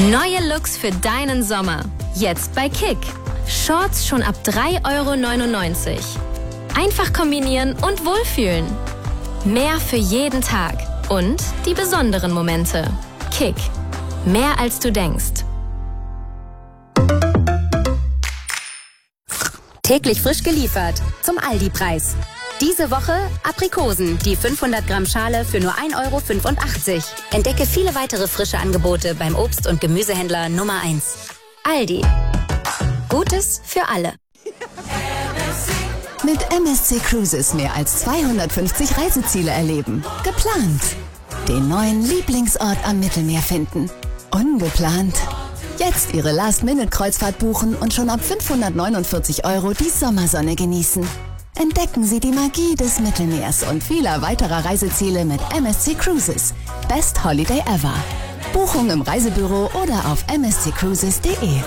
Neue Looks für deinen Sommer. Jetzt bei Kick. Shorts schon ab 3,99 €. Einfach kombinieren und wohlfühlen. Mehr für jeden Tag. Und die besonderen Momente. Kick. Mehr als du denkst. Täglich frisch geliefert. Zum Aldi-Preis. Diese Woche Aprikosen, die 500 Gramm Schale für nur 1,85 €. Entdecke viele weitere frische Angebote beim Obst- und Gemüsehändler Nummer 1. Aldi. Gutes für alle. Mit MSC Cruises mehr als 250 Reiseziele erleben. Geplant. Den neuen Lieblingsort am Mittelmeer finden. Ungeplant. Jetzt Ihre Last-Minute-Kreuzfahrt buchen und schon ab 549 € die Sommersonne genießen. Entdecken Sie die Magie des Mittelmeers und vieler weiterer Reiseziele mit MSC Cruises. Best Holiday ever. Buchung im Reisebüro oder auf msccruises.de.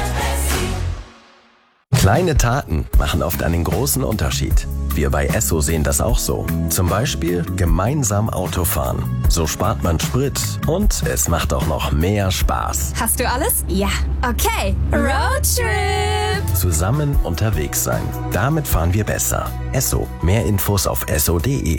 Kleine Taten machen oft einen großen Unterschied. Wir bei Esso sehen das auch so. Zum Beispiel gemeinsam Autofahren. So spart man Sprit und es macht auch noch mehr Spaß. Hast du alles? Ja. Okay. Roadtrip. Zusammen unterwegs sein. Damit fahren wir besser. Esso. Mehr Infos auf esso.de.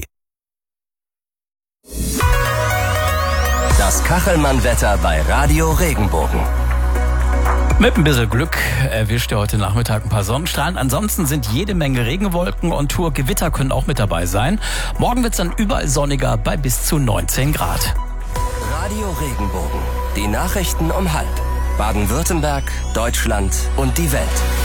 Das Kachelmann-Wetter bei Radio Regenbogen. Mit ein bisschen Glück erwischt ihr heute Nachmittag ein paar Sonnenstrahlen. Ansonsten sind jede Menge Regenwolken und Gewitter können auch mit dabei sein. Morgen wird es dann überall sonniger bei bis zu 19 Grad. Radio Regenbogen. Die Nachrichten um 12:30. Baden-Württemberg, Deutschland und die Welt.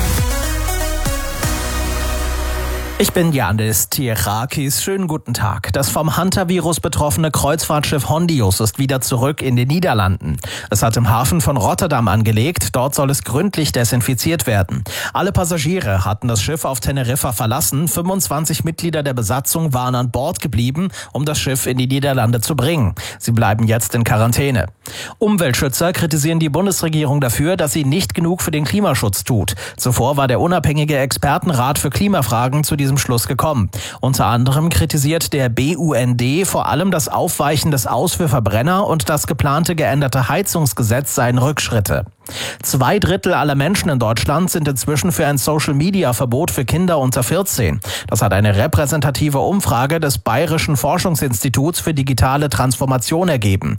Ich bin Janis Tierakis. Schönen guten Tag. Das vom Hantavirus betroffene Kreuzfahrtschiff Hondius ist wieder zurück in den Niederlanden. Es hat im Hafen von Rotterdam angelegt. Dort soll es gründlich desinfiziert werden. Alle Passagiere hatten das Schiff auf Teneriffa verlassen. 25 Mitglieder der Besatzung waren an Bord geblieben, um das Schiff in die Niederlande zu bringen. Sie bleiben jetzt in Quarantäne. Umweltschützer kritisieren die Bundesregierung dafür, dass sie nicht genug für den Klimaschutz tut. Zuvor war der unabhängige Expertenrat für Klimafragen zu diesem Schluss gekommen. Unter anderem kritisiert der BUND vor allem das Aufweichen des Aus für Verbrenner und das geplante geänderte Heizungsgesetz seien Rückschritte. 2/3 aller Menschen in Deutschland sind inzwischen für ein Social-Media-Verbot für Kinder unter 14. Das hat eine repräsentative Umfrage des Bayerischen Forschungsinstituts für digitale Transformation ergeben.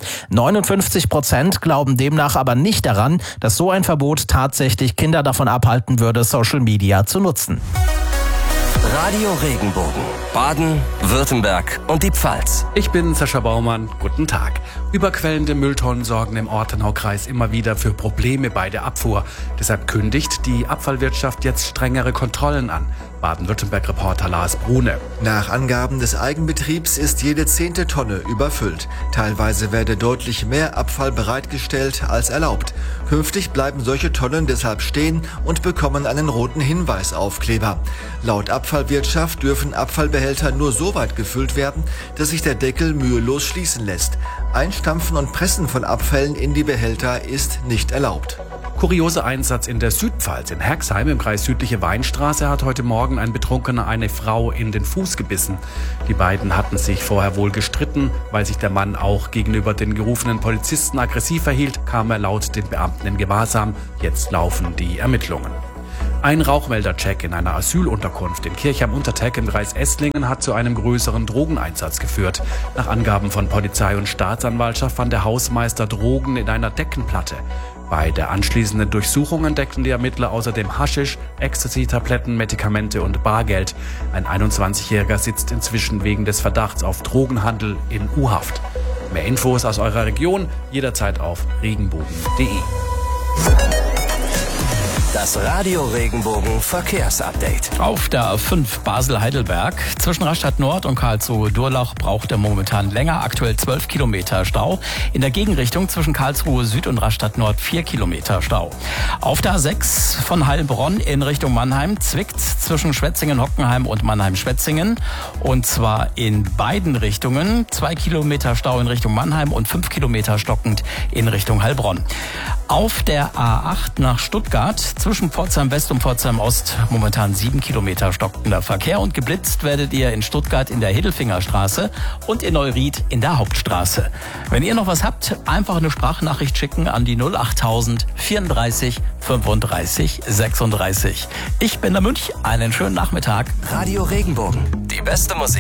59% glauben demnach aber nicht daran, dass so ein Verbot tatsächlich Kinder davon abhalten würde, Social-Media zu nutzen. Radio Regenbogen. Baden, Württemberg und die Pfalz. Ich bin Sascha Baumann. Guten Tag. Überquellende Mülltonnen sorgen im Ortenaukreis immer wieder für Probleme bei der Abfuhr. Deshalb kündigt die Abfallwirtschaft jetzt strengere Kontrollen an. Baden-Württemberg-Reporter Lars Brune. Nach Angaben des Eigenbetriebs ist jede 10. Tonne überfüllt. Teilweise werde deutlich mehr Abfall bereitgestellt als erlaubt. Künftig bleiben solche Tonnen deshalb stehen und bekommen einen roten Hinweisaufkleber. Laut Abfallwirtschaft dürfen Abfallbehälter nur so weit gefüllt werden, dass sich der Deckel mühelos schließen lässt. Einstampfen und Pressen von Abfällen in die Behälter ist nicht erlaubt. Kurioser Einsatz in der Südpfalz. In Herxheim im Kreis Südliche Weinstraße hat heute Morgen ein Betrunkener eine Frau in den Fuß gebissen. Die beiden hatten sich vorher wohl gestritten. Weil sich der Mann auch gegenüber den gerufenen Polizisten aggressiv verhielt, kam er laut den Beamten in Gewahrsam. Jetzt laufen die Ermittlungen. Ein Rauchmeldercheck in einer Asylunterkunft in Kirchheim-Unterteck im Kreis Esslingen hat zu einem größeren Drogeneinsatz geführt. Nach Angaben von Polizei und Staatsanwaltschaft fand der Hausmeister Drogen in einer Deckenplatte. Bei der anschließenden Durchsuchung entdeckten die Ermittler außerdem Haschisch, Ecstasy-Tabletten, Medikamente und Bargeld. Ein 21-Jähriger sitzt inzwischen wegen des Verdachts auf Drogenhandel in U-Haft. Mehr Infos aus eurer Region jederzeit auf regenbogen.de. Das Radio Regenbogen Verkehrsupdate. Auf der A5 Basel-Heidelberg zwischen Rastatt Nord und Karlsruhe-Durlach braucht er momentan länger, aktuell 12 Kilometer Stau. In der Gegenrichtung zwischen Karlsruhe Süd und Rastatt Nord 4 Kilometer Stau. Auf der A6 von Heilbronn in Richtung Mannheim zwickt zwischen Schwetzingen-Hockenheim und Mannheim-Schwetzingen. Und zwar in beiden Richtungen 2 Kilometer Stau in Richtung Mannheim und 5 Kilometer stockend in Richtung Heilbronn. Auf der A8 nach Stuttgart Zwischen Pforzheim West und Pforzheim Ost momentan 7 Kilometer stockender Verkehr und geblitzt werdet ihr in Stuttgart in der Hiddelfingerstraße und in Neuried in der Hauptstraße. Wenn ihr noch was habt, einfach eine Sprachnachricht schicken an die 08000 34 35 36. Ich bin der Münch, einen schönen Nachmittag. Radio Regenbogen, die beste Musik.